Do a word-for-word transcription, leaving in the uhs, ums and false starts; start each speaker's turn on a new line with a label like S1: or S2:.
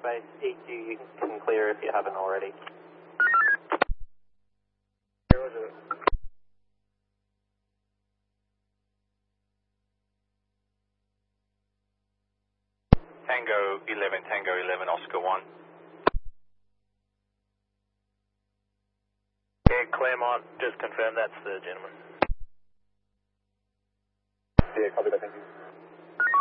S1: airspace. E Q, you can clear if you haven't already.
S2: Tango eleven, Tango eleven, Oscar one.
S3: Yeah, Claremont, just confirm that's the gentleman.
S4: Yeah, copy that, thank you.